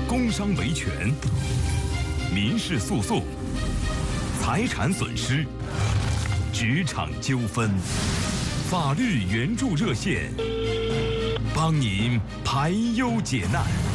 工伤维权、民事诉讼、财产损失、职场纠纷、法律援助热线，帮您排忧解难。